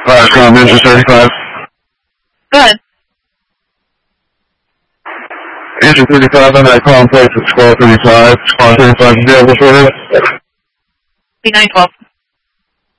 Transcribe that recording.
Engine 35. Go ahead. Engine 35, on that call in place at Squall 35. Squall 35 available for this. B912.